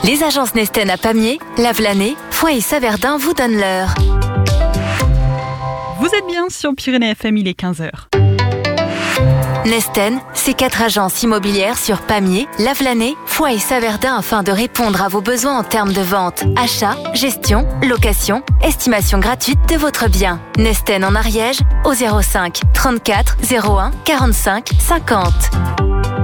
Les agences Nesten à Pamiers, Lavelanet, Foix et Saverdun vous donnent l'heure. Vous êtes bien sur Pyrénées FM, il est 15h. Nesten, c'est 4 agences immobilières sur Pamiers, Lavelanet, Foix et Saverdun afin de répondre à vos besoins en termes de vente, achat, gestion, location, estimation gratuite de votre bien. Nesten en Ariège au 05 34 01 45 50.